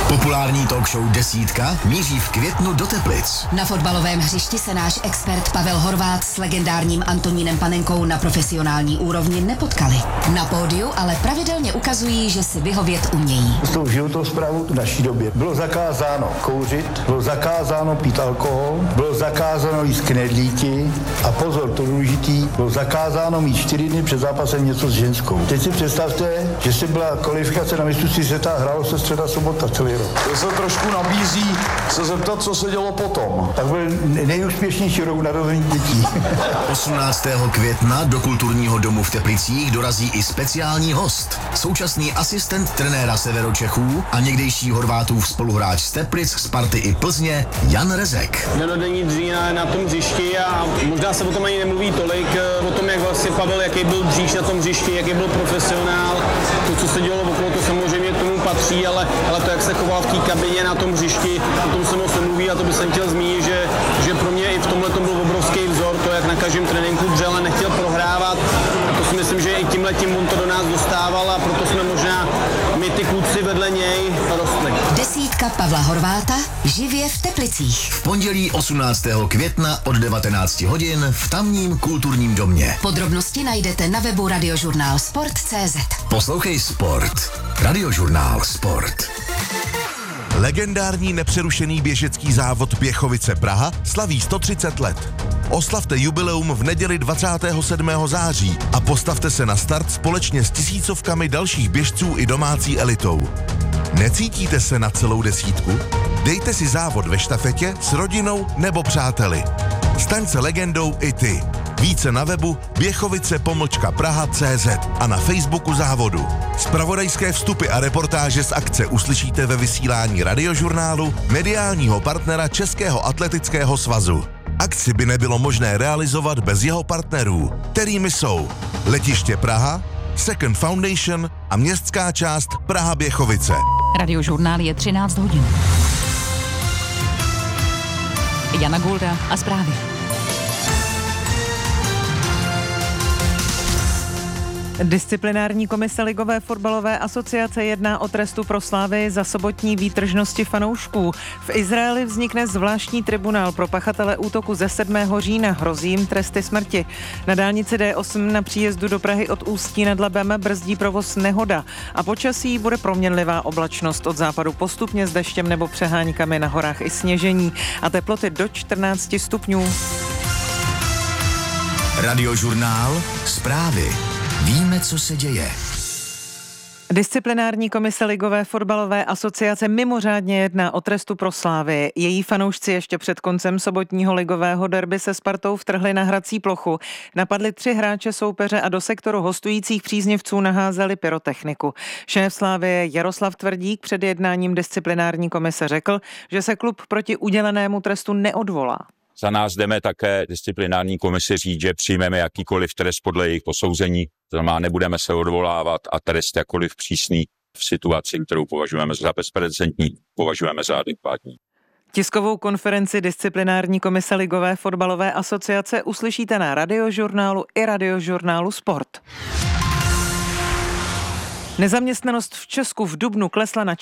Populární talk show Desítka míří v květnu do Teplic. Na fotbalovém hřišti se náš expert Pavel Horváth s legendárním Antonínem Panenkou na profesionální úrovni nepotkali. Na pódiu ale pravidelně ukazují, že si vyhovět umějí. S tou životosprávou v naší době bylo zakázáno kouřit, bylo zakázáno pít alkohol, bylo zakázáno jíst knedlíky a pozor, to důležitý, bylo zakázáno mít 4 dny před zápasem něco s ženskou. Teď si představte, že si byla kvalifikace na mistrovství světa a hrálo se středa sobota celý rok. To se trošku nabízí se zeptat, co se dělo potom. Tak byl nejúspěšnější rok narození dětí. 18. května do kulturního domu v Teplicích dorazí i speciální host. Současný asistent trenéra Severočechů a někdejší Horvátův spoluhráč z Teplic, Sparty i Plzně Jan Rezek. Denodenní dřína na tom hřišti a možná se o tom ani nemluví tolik, o tom, jak vlastně Pavel, jaký byl dříž na tom hřišti, jaký byl profesionál. To, co se dělo okolo, to samozřejmě k tomu patří, ale to, jak se choval v té kabině na tom hřišti, o tom se moc nemluví a to bych jsem chtěl zmínit, že pro mě i v tomhle to byl obrovský vzor, to, jak na každém tréninku dřel a nechtěl prohrávat. A to si myslím, že i tímhletím on to do nás dostával a proto jsme možná my ty kluci vedle něj rostli. Desítka Pavla Horváta živě v Teplicích. V pondělí 18. května od 19 hodin v tamním kulturním domě. Podrobnosti najdete na webu Radiožurnál Sport.cz. Poslouchej Sport. Radiožurnál Sport. Legendární nepřerušený běžecký závod Běchovice Praha slaví 130 let. Oslavte jubileum v neděli 27. září a postavte se na start společně s tisícovkami dalších běžců i domácí elitou. Necítíte se na celou desítku? Dejte si závod ve štafetě s rodinou nebo přáteli. Staň se legendou i ty. Více na webu běchovice-praha.cz a na Facebooku závodu. Zpravodajské vstupy a reportáže z akce uslyšíte ve vysílání Radiožurnálu, mediálního partnera Českého atletického svazu. Akci by nebylo možné realizovat bez jeho partnerů, kterými jsou Letiště Praha, Second Foundation a městská část Praha Běchovice. Radiožurnál je 13 hodin. Jana Gulda a zprávy. Disciplinární komise Ligové fotbalové asociace jedná o trestu pro Slavii za sobotní výtržnosti fanoušků. V Izraeli vznikne zvláštní tribunál pro pachatele útoku ze 7. října. Hrozí jim tresty smrti. Na dálnici D8 na příjezdu do Prahy od Ústí nad Labem brzdí provoz nehoda. A počasí bude proměnlivá oblačnost od západu postupně s deštěm nebo přeháňkami, na horách i sněžení. A teploty do 14 stupňů. Radiožurnál Zprávy. Víme, co se děje. Disciplinární komise Ligové fotbalové asociace mimořádně jedná o trestu pro Slavii. Její fanoušci ještě před koncem sobotního ligového derby se Spartou vtrhli na hrací plochu. Napadli 3 hráče soupeře a do sektoru hostujících příznivců naházeli pyrotechniku. Šéf Slavie Jaroslav Tvrdík před jednáním disciplinární komise řekl, že se klub proti udělenému trestu neodvolá. Za nás jdeme také disciplinární komisi říct, že přijmeme jakýkoliv trest podle jejich posouzení, to znamená, nebudeme se odvolávat a trest jakkoliv přísný v situaci, kterou považujeme za bezprecedentní, považujeme za adekvátní. Tiskovou konferenci disciplinární komise Ligové fotbalové asociace uslyšíte na Radiožurnálu i Radiožurnálu Sport. Nezaměstnanost v Česku v dubnu klesla na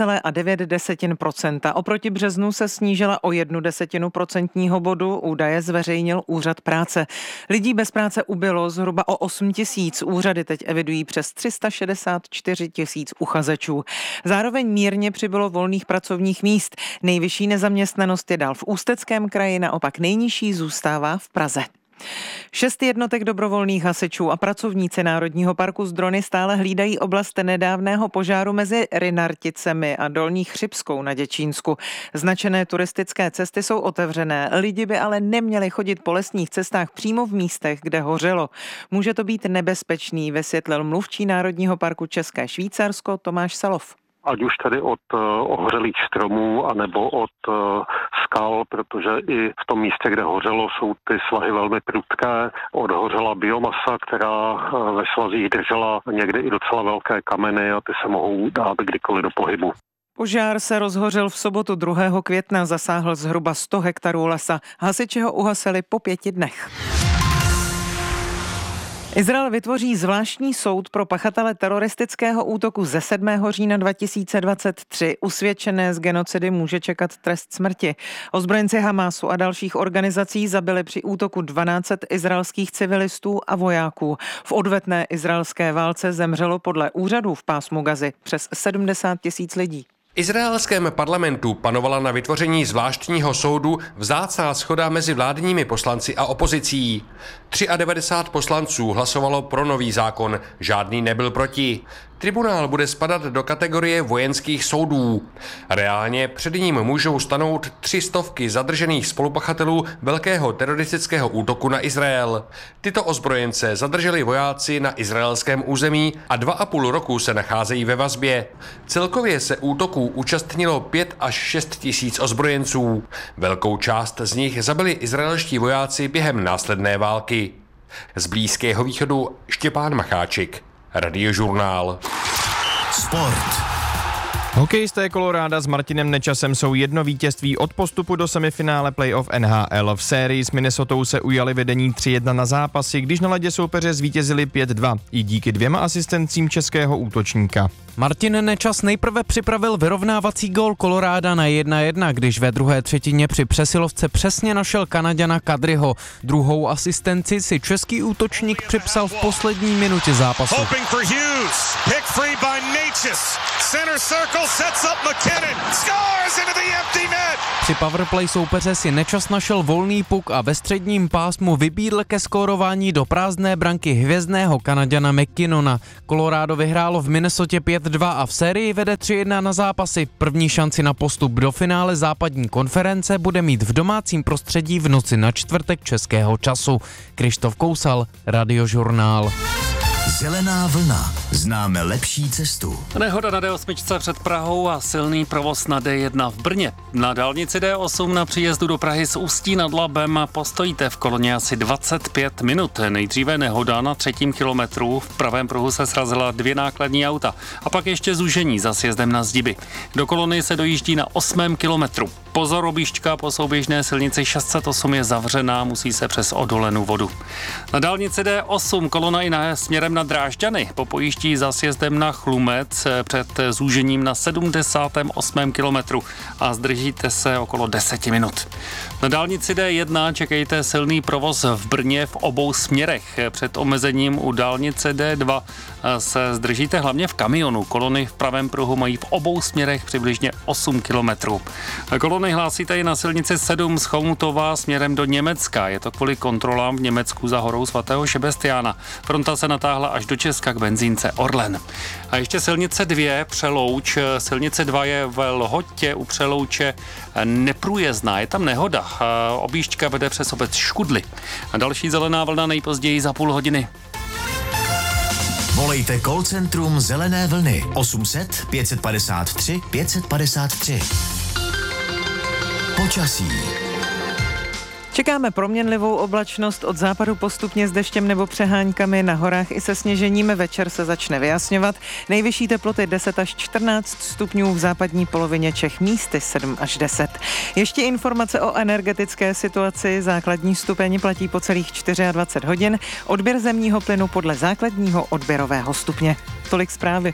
4,9%. Oproti březnu se snížila o 0,1 procentního bodu, údaje zveřejnil Úřad práce. Lidí bez práce ubylo zhruba o 8 000. Úřady teď evidují přes 364 000 uchazečů. Zároveň mírně přibylo volných pracovních míst. Nejvyšší nezaměstnanost je dál v Ústeckém kraji, naopak nejnižší zůstává v Praze. 6 jednotek dobrovolných hasičů a pracovníci Národního parku Zdrony stále hlídají oblast nedávného požáru mezi Rynarticemi a Dolní Chřibskou na Děčínsku. Značené turistické cesty jsou otevřené, lidi by ale neměli chodit po lesních cestách přímo v místech, kde hořelo. Může to být nebezpečný, vysvětlil mluvčí Národního parku České Švýcarsko Tomáš Salov. Ať už tady od ohořelých stromů, anebo od skal, protože i v tom místě, kde hořelo, jsou ty svahy velmi prudké. Odhořela biomasa, která ve svazích držela někdy i docela velké kameny a ty se mohou dát kdykoliv do pohybu. Požár se rozhořel v sobotu 2. května, zasáhl zhruba 100 hektarů lesa. Hasiči ho uhasili po 5 dnech. Izrael vytvoří zvláštní soud pro pachatele teroristického útoku ze 7. října 2023. Usvědčené z genocidy může čekat trest smrti. Ozbrojenci Hamásu a dalších organizací zabili při útoku 12 izraelských civilistů a vojáků. V odvetné izraelské válce zemřelo podle úřadů v pásmu Gazy přes 70 000 lidí. V izraelském parlamentu panovala na vytvoření zvláštního soudu vzácná shoda mezi vládními poslanci a opozicí. 93 poslanců hlasovalo pro nový zákon, žádný nebyl proti. Tribunál bude spadat do kategorie vojenských soudů. Reálně před ním můžou stanout 300 zadržených spolupachatelů velkého teroristického útoku na Izrael. Tyto ozbrojence zadrželi vojáci na izraelském území a 2,5 roku se nacházejí ve vazbě. Celkově se útoků účastnilo 5 až 6 tisíc ozbrojenců. Velkou část z nich zabili izraelští vojáci během následné války. Z Blízkého východu Štěpán Macháčik, Radiožurnál. Sport. Hokejisté Koloráda s Martinem Nečasem jsou jedno vítězství od postupu do semifinále playoff NHL. V sérii s Minnesotou se ujali vedení 3-1 na zápasy, když na ledě soupeře zvítězili 5-2 i díky 2 asistencím českého útočníka. Martin Nečas nejprve připravil vyrovnávací gól Koloráda na 1-1, když ve druhé třetině při přesilovce přesně našel Kanaďana Kadriho. Druhou asistenci si český útočník připsal v poslední minutě zápasu. Při powerplay soupeře si Nečas našel volný puk a ve středním pásmu vybídl ke skórování do prázdné branky hvězdného Kanaďana McKinnona. Colorado vyhrálo v Minnesotě 5-2 a v sérii vede 3-1 na zápasy. První šanci na postup do finále západní konference bude mít v domácím prostředí v noci na čtvrtek českého času. Krištof Kousal, Radiožurnál. Zelená vlna. Známe lepší cestu. Nehoda na D8 před Prahou a silný provoz na D1 v Brně. Na dálnici D8 na příjezdu do Prahy z Ústí nad Labem postojíte v koloně asi 25 minut. Nejdříve nehoda na 3. kilometru. V pravém pruhu se srazila 2 nákladní auta. A pak ještě zúžení za sjezdem na Zdiby. Do kolony se dojíždí na 8. kilometru. Pozor, objížďka po souběžné silnici 608 je zavřená, musí se přes odolenou vodu. Na dálnici D8 kolona i směrem na Drážďany popojíždí za sjezdem na Chlumec před zúžením na 78. kilometru a zdržíte se okolo 10 minut. Na dálnici D1 čekejte silný provoz v Brně v obou směrech. Před omezením u dálnice D2 se zdržíte hlavně v kamionu. Kolony v pravém pruhu mají v obou směrech přibližně 8 kilometrů. Kolony hlásíte i na silnici 7 z Chomutova směrem do Německa. Je to kvůli kontrolám v Německu za horou svatého Šebestiána. Fronta se natáhla až do Česka k benzínce Orlen. A ještě silnice 2 Přelouč. Silnice 2 je v Lhotě u Přelouče neprůjezdná. Je tam nehoda. Objížďka vede přes obec Škudly. A další zelená vlna nejpozději za půl hodiny. Volejte call centrum Zelené vlny 800 553 553. Počasí. Čekáme proměnlivou oblačnost, od západu postupně s deštěm nebo přeháňkami, na horách i se sněžením. Večer se začne vyjasňovat. Nejvyšší teploty 10 až 14 stupňů, v západní polovině Čech místy 7 až 10. Ještě informace o energetické situaci. Základní stupeň platí po celých 24 hodin. Odběr zemního plynu podle základního odběrového stupně. Tolik zprávy.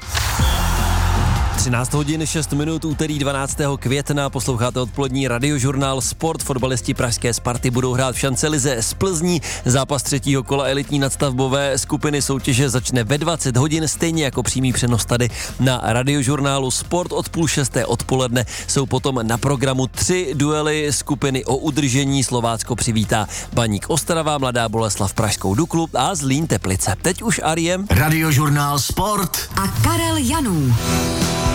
13 hodin 6 minut, úterý 12. května, posloucháte odpolední Radiožurnál Sport. Fotbalisti pražské Sparty budou hrát v Šancelize s Plzní. Zápas 3. kola elitní nadstavbové skupiny soutěže začne ve 20 hodin, stejně jako přímý přenos tady na Radiožurnálu Sport. Od 5:30 odpoledne jsou potom na programu 3 duely skupiny o udržení. Slovácko přivítá Baník Ostrava, Mladá Boleslav Pražskou Duklu a Zlín Teplice. Teď už Ariem. Radiožurnál Sport a Karel Janů.